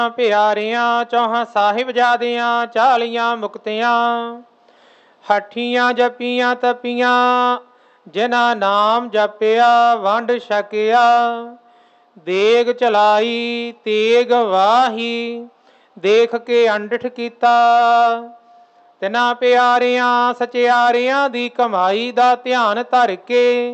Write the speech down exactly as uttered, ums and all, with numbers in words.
ਪਿਆਰਿਆਂ ਚੌਹਾਂ ਸਾਹਿਬਜ਼ਾਦਿਆਂ ਚਾਲੀਆਂ ਮੁਕਤਿਆਂ ਹੱਠੀਆਂ ਜਪੀਆਂ ਤਪੀਆਂ ਜਿਨ੍ਹਾਂ ਨਾਮ ਜਪਿਆ ਵੰਡ ਛਕਿਆ ਦੇਗ ਚਲਾਈ ਤੇਗ ਵਾਹੀ ਦੇਖ ਕੇ ਅੰਡਠ ਕੀਤਾ ਤਿਨਾਂ ਪਿਆਰਿਆਂ ਸਚਿਆਰਿਆਂ ਦੀ ਕਮਾਈ ਦਾ ਧਿਆਨ ਧਰ ਕੇ